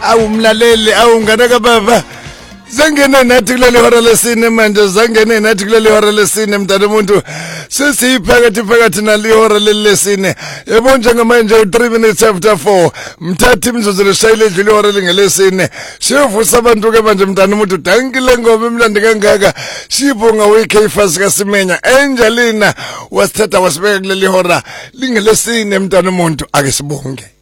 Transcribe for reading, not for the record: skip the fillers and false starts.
awumlaleli awungana kababa zangene nathi kuleli hora lesine manje zangene nathi kuleli hora lesine mntana umuntu sesiphakathi nali hora lesine yebo njengamanje 3 minutes after 4 mthathi imzuzu leshayile edlule hora lingelesine sivusa abantu ke manje mntana umuntu dankile ngoba imlandi kangaka sibonga weK Fast kaSimenya Angelina wasithatha wasibeka kuleli hora lingelesine mntana umuntu ake sibonge